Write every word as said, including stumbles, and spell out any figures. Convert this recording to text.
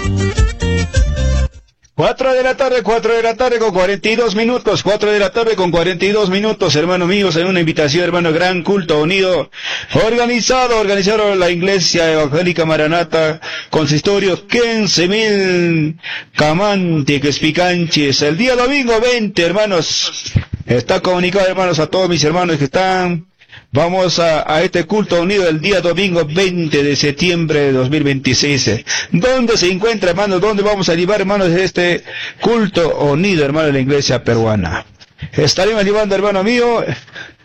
Cuatro de la tarde, cuatro de la tarde con cuarenta y dos minutos, cuatro de la tarde con cuarenta y dos minutos, hermanos míos, en una invitación, hermano, gran culto unido, organizado, organizado la Iglesia Evangélica Maranata, consistorio quince mil Camantes, Picanches, el día domingo veinte, hermanos, está comunicado, hermanos, a todos mis hermanos que están. Vamos a, a este culto unido el día domingo veinte de septiembre de dos mil veintiséis. ¿Dónde se encuentra, hermanos? ¿Dónde vamos a llevar, hermanos, este culto unido, hermano, de la iglesia peruana? Estaremos llevando, hermano mío,